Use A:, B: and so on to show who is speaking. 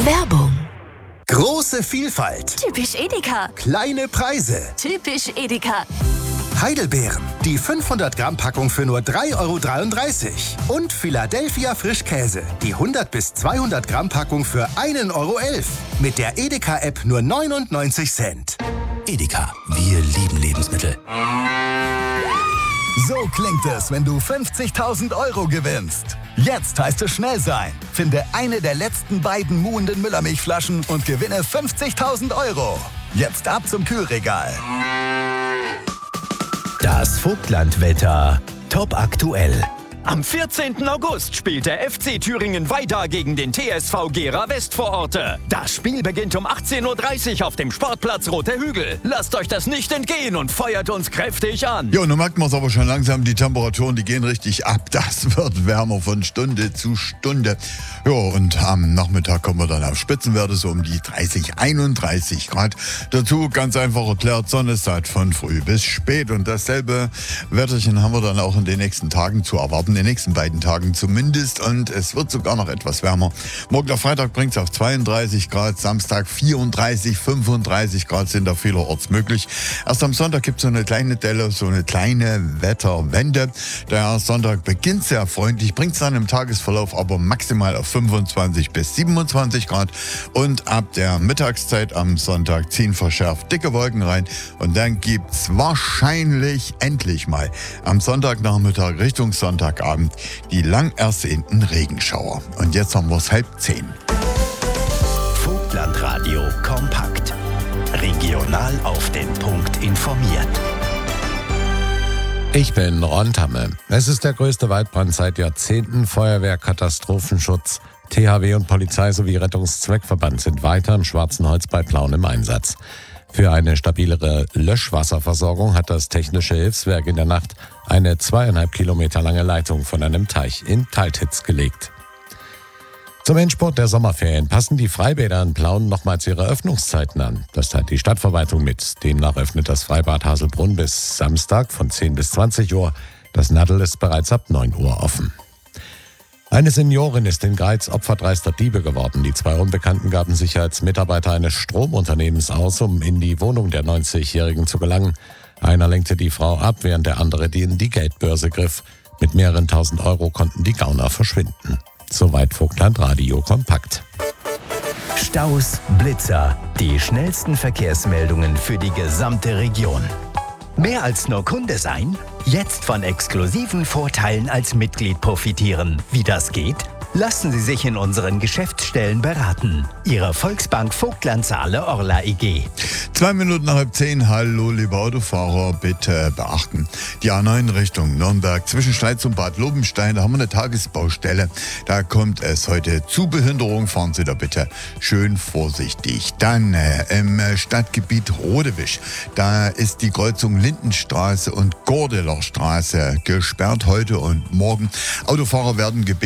A: Werbung.
B: Große Vielfalt.
A: Typisch Edeka.
B: Kleine Preise.
A: Typisch Edeka.
B: Heidelbeeren. Die 500 Gramm Packung für nur 3,33 €. Und Philadelphia Frischkäse. Die 100 bis 200 Gramm Packung für 1,11 €. Mit der Edeka-App nur 99 Cent.
C: Edeka, wir lieben Lebensmittel.
D: So klingt es, wenn du 50.000 € gewinnst. Jetzt heißt es schnell sein. Finde eine der letzten beiden muhenden Müllermilchflaschen und gewinne 50.000 €. Jetzt ab zum Kühlregal.
C: Das Vogtlandwetter top aktuell.
E: Am 14. August spielt der FC Thüringen weiter gegen den TSV Gera Westvororte. Das Spiel beginnt um 18:30 Uhr auf dem Sportplatz Roter Hügel. Lasst euch das nicht entgehen und feuert uns kräftig an.
F: Ja, nun merkt man es aber schon langsam, die Temperaturen, die gehen richtig ab. Das wird wärmer von Stunde zu Stunde. Ja, und am Nachmittag kommen wir dann auf Spitzenwerte, so um die 30, 31 Grad. Dazu ganz einfach erklärt, Sonne satt von früh bis spät. Und dasselbe Wetterchen haben wir dann auch in den nächsten Tagen zu erwarten. In den nächsten beiden Tagen zumindest. Und es wird sogar noch etwas wärmer. Morgen der Freitag bringt es auf 32 Grad, Samstag 34, 35 Grad sind da vielerorts möglich. Erst am Sonntag gibt es so eine kleine Delle, so eine kleine Wetterwende. Der Sonntag beginnt sehr freundlich, bringt es dann im Tagesverlauf aber maximal auf 25 bis 27 Grad. Und ab der Mittagszeit am Sonntag ziehen verschärft dicke Wolken rein. Und dann gibt es wahrscheinlich endlich mal am Sonntagnachmittag Richtung Sonntagabend die lang ersehnten Regenschauer. Und jetzt haben wir es 9:30.
C: Vogtlandradio kompakt. Regional auf den Punkt informiert.
G: Ich bin Ron Tamme. Es ist der größte Waldbrand seit Jahrzehnten. Feuerwehr, Katastrophenschutz, THW und Polizei sowie Rettungszweckverband sind weiter im Schwarzenholz bei Plauen im Einsatz. Für eine stabilere Löschwasserversorgung hat das Technische Hilfswerk in der Nacht eine 2,5 Kilometer lange Leitung von einem Teich in Teiltitz gelegt. Zum Endspurt der Sommerferien passen die Freibäder in Plauen nochmals ihre Öffnungszeiten an. Das teilt die Stadtverwaltung mit. Demnach öffnet das Freibad Haselbrunn bis Samstag von 10 bis 20 Uhr. Das Nadel ist bereits ab 9 Uhr offen. Eine Seniorin ist in Greiz Opfer dreister Diebe geworden. Die zwei Unbekannten gaben sich als Mitarbeiter eines Stromunternehmens aus, um in die Wohnung der 90-Jährigen zu gelangen. Einer lenkte die Frau ab, während der andere die in die Geldbörse griff. Mit mehreren tausend Euro konnten die Gauner verschwinden. Soweit Vogtlandradio kompakt.
C: Staus, Blitzer, die schnellsten Verkehrsmeldungen für die gesamte Region. Mehr als nur Kunde sein? Jetzt von exklusiven Vorteilen als Mitglied profitieren. Wie das geht? Lassen Sie sich in unseren Geschäftsstellen beraten. Ihre Volksbank Vogtlandsaale Orla EG.
F: 2 Minuten nach 9:30. Hallo, liebe Autofahrer, bitte beachten. Die A9 Richtung Nürnberg zwischen Schleiz und Bad Lobenstein, da haben wir eine Tagesbaustelle. Da kommt es heute zu Behinderung. Fahren Sie da bitte schön vorsichtig. Dann im Stadtgebiet Rodewisch, da ist die Kreuzung Lindenstraße und Gordeler Straße gesperrt heute und morgen. Autofahrer werden gebeten,